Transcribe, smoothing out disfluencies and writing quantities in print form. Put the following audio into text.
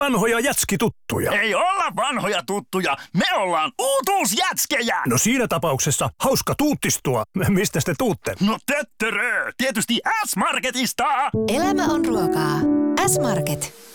vanhoja jätskituttuja. Ei olla vanhoja tuttuja, me ollaan uutuusjätskejä! No siinä tapauksessa hauska tuuttistua. Mistä te tuutte? No töttörö, tietysti S-Marketista! Elämä on ruokaa. S-Market.